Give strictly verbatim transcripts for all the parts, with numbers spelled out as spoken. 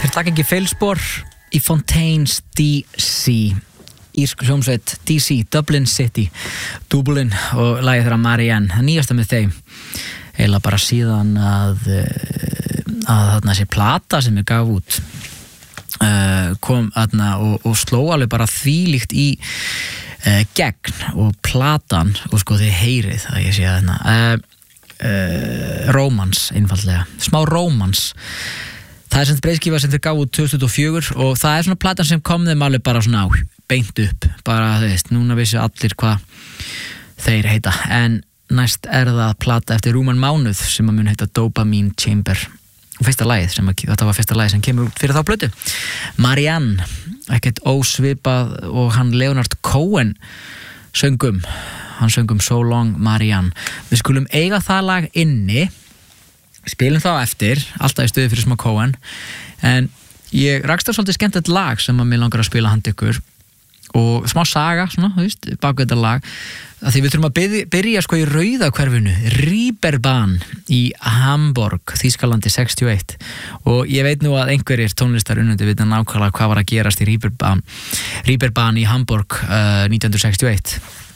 Þeir taka ekki feilspor í Fontaines D C, írsk hljómsveit D C, Dublin City, Dublin, og lagið þeirra Marianne, það nýjasta með þeim eiginlega bara síðan að að þarna sé plata sem er gaf út uh, kom þarna og, og sló alveg bara þvílíkt í uh, gegn, og platan, og sko þið heyrið að ég sé að þarna uh, uh, rómans einfaldlega, smá rómans. Það er sem breyðskifa sem þeir gáðu tvö þúsund og fjögur og það er svona platan sem kom þeim alveg bara svona á, beint upp, bara þú veist, núna vissi allir hvað þeir heita, en næst er það plata eftir rúman mánuð sem að mun heita Dopamine Chamber, og fyrsta lagið sem að, þetta var fyrsta lagið sem kemur út fyrir þá plötu, Marianne, ekkert ósvipað og hann Leonard Cohen söngum, hann söngum So Long Marianne. Við skulum eiga það lag inni, spilum þá eftir, alltaf í stuði fyrir smá Cohen, en ég rakst á svolítið skemmtilegt lag sem að mér langar að spila handa ykkur, og smá saga, svona, þú veist, baku þetta lag, að því við þurfum að byrja, byrja sko í Rauðahverfinu, Reeperbahn í Hamburg, Þýskalandi sextíu og eitt, og ég veit nú að einhverjir tónlistar unnandi vita nákvæmlega hvað var að gerast í Reeperbahn, Reeperbahn í Hamburg uh, nítján hundruð sextíu og eitt.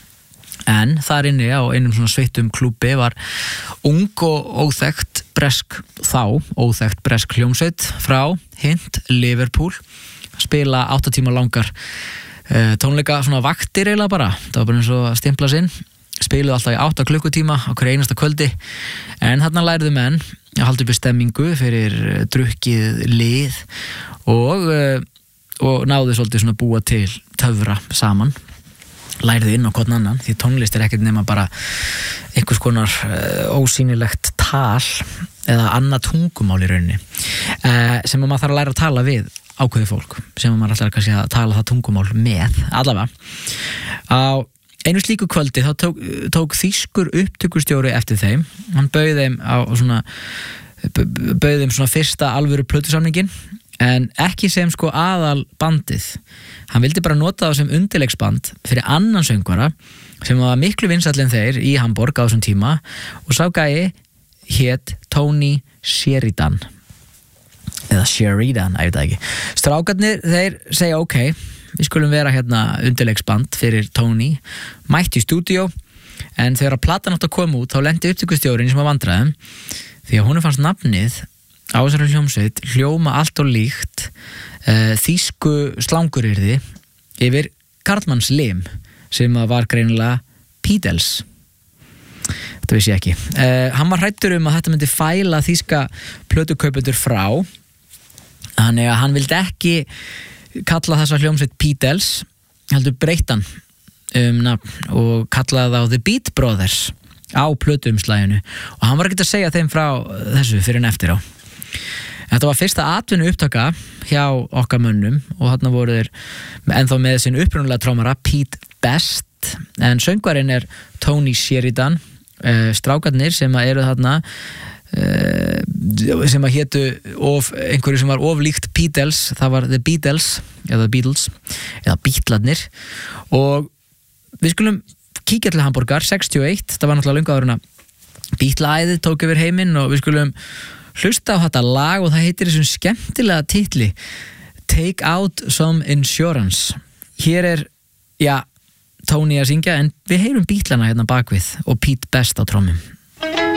En þar inni á einum svona sveittum klúbbi var ung og óþekkt bresk, þá óþekkt bresk hljómsveit frá Hint, Liverpool, spila átta tíma langar uh, tónleika, svona vaktir eiginlega bara, það var bara eins og að stimpla sinn, spiluðu alltaf í átta klukkutíma á hverju einasta kvöldi, en þarna lærðu menn að halda uppi stemmingu fyrir drukkið lið og, uh, og náðu svolítið svona búa til töfra saman, lærðu inn á hvern annan, því tónlist er ekkert nema bara einhvers konar uh, ósýnilegt tal eða annað tungumál í rauninni uh, sem maður þarf að læra að tala við ákveðið fólk, sem maður alltaf kannski að tala það tungumál með, allavega á einu slíku kvöldi þá tók, tók þýskur upptökustjóri eftir þeim, hann bauð þeim á svona bauð þeim svona fyrsta alvöru plötusamningin, en ekki sem sko aðal bandið, hann vildi bara nota það sem undirleiksband fyrir annan söngvara sem var miklu vinsæll en þeir í Hamburg á þessum tíma, og sá gæi hét Tony Sheridan eða Sheridan, ég veit það ekki. Strákarnir, þeir segja ok, við skulum vera hérna undirleiksband fyrir Tony, mætti í stúdíó, en þegar að platan átt að koma út þá lenti upptökustjórinn sem að vandræðum, því að honum fannst nafnið á þessari hljómsveit hljóma allt og líkt uh, þýsku slangurirði yfir karlmanns lim sem var greinilega Beatles. Þetta vissi ég ekki. Uh, hann var hræddur um að þetta myndi fæla þýska plötukaupendur frá, þannig að hann vildi ekki kalla þessa hljómsveit Beatles, heldur breyttan um nafn og kallaði þá The Beat Brothers á plötuumslaginu, og hann var ekki að segja þeim frá þessu fyrir en eftir á. Þetta var fyrsta atvinnu upptaka hjá okkar mönnum, og þarna voru þeir ennþá með sinn upprunalega trómara Pete Best, en söngvarinn er Tony Sheridan, uh, strákarnir sem eru þarna uh, sem að hétu of, einhverju sem var of líkt Beatles, það var The Beatles eða Beatles eða Beatlarnir, og við skulum kíkja til Hamburgar sextíu og eitt, það var náttúrulega löngu áður en að Beatla-æðið tók yfir heiminn, og við skulum hlusta á þetta lag, og það heitir þessum skemmtilega titli Take Out Some Insurance. Hér er, já, Tony að syngja, en við heyrum Beatlana hérna bakvið og Pete Best á trommum.